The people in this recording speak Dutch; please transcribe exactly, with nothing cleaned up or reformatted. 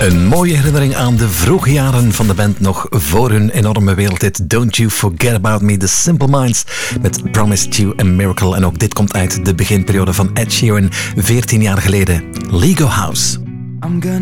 Een mooie herinnering aan de vroege jaren van de band nog voor hun enorme wereldhit Don't You Forget About Me, The Simple Minds met Promised You a Miracle. En ook dit komt uit de beginperiode van Ed Sheeran, veertien jaar geleden. Lego House. I'm gonna